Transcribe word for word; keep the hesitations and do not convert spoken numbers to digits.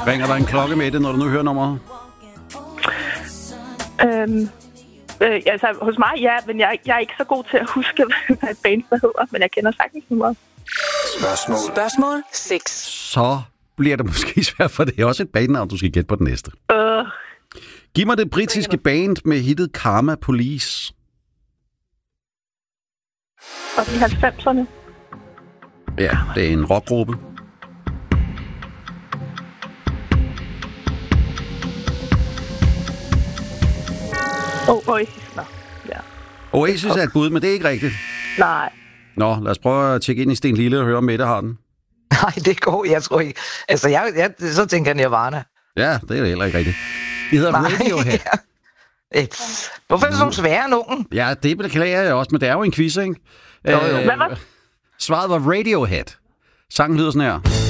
Ringer der en klokke med det, når du nu hører nummeret? Øhm, øh, altså, hos mig, ja, men jeg, jeg er ikke så god til at huske, hvad et band hedder, men jeg kender sagtens nummeret. Spørgsmål. Spørgsmål seks. Så bliver det måske svært, for det er også et bandnavn, du skal gætte på det næste. Øh. Giv mig det britiske band med hittet Karma Police. Og de halvfemserne. Ja, det er en rockgruppe. Oh, Oasis, nå. Ja. Oasis er et bud, men det er ikke rigtigt. Nej. Nå, lad os prøve at tjekke ind i Sten Lille og høre, om Mette har den. Nej, det går, jeg tror ikke. Altså, jeg, jeg, så tænker jeg Nirvana. Ja, det er heller ikke rigtigt. Det hedder Nej. Radiohead. Et. Hvorfor er det så svære nogen? Ja, det beklager jeg også, men det er jo en quiz, ikke? Jo, jo. Øh, Hvad var? Svaret var Radiohead. Sangen lyder sådan her.